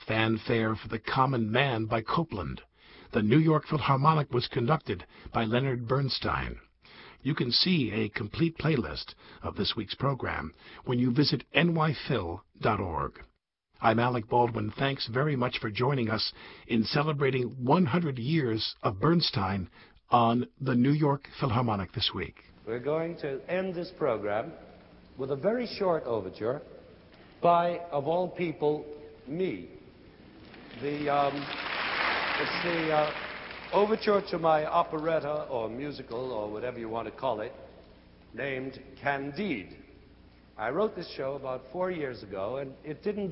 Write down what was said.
Fanfare for the Common Man by Copland. The New York Philharmonic was conducted by Leonard Bernstein. You can see a complete playlist of this week's program when you visit nyphil.org. I'm Alec Baldwin. Thanks very much for joining us in celebrating 100 years of Bernstein on the New York Philharmonic this week. We're going to end this program with a very short overture by, of all people, me. It's the overture to my operetta or musical or whatever you want to call it, named Candide. I wrote this show about 4 years ago, and it didn't